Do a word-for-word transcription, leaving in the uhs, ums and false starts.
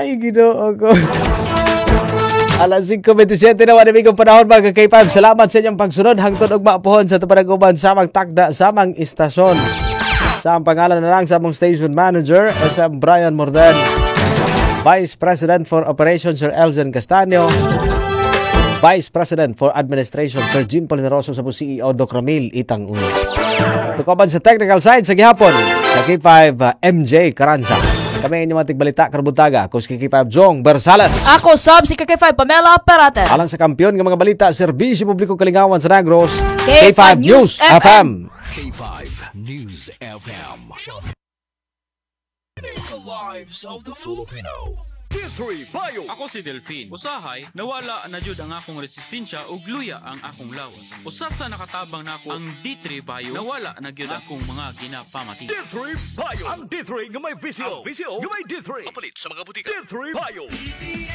Ay, Ginoo ko. Alas singko twenty-seven na wanimigong panahon mga K five. Salamat sa inyong pagsunod. Hangtod og maapuhon sa tupanag-uban samang tagda samang istasyon. Sa ang pangalan na lang sa among station manager, S M Brian Morden. Vice President for Operations, Sir Elzen Castaño. Vice President for Administration, Sir Jim Polineroso sa C E O, Doc Ramil Itang Uno. Tukoban sa technical side sa gihapon, sa K five uh, M J Caranza. Kami inyong matig balita karbutaga, kus K five Jong Bersales. Ako sub si K five Pamela Perate. Alang sa kampiyon ng mga balita, Serbisyo Publiko Kalingawan sa Negros, K five News F M. K five News F M. The lives of the Filipino. D three Bio. Ako si Delphine. Usahay, nawala na jud ang akong resistensya ug luya ang akong lawas. Usat sa nakatabang nako ang D three Bio, nawala na gyud akong mga ginapamati. D three Bio. Ang D three nga may visio. Ang visio nga may D three. Papalit sa mga butika. D three Bio.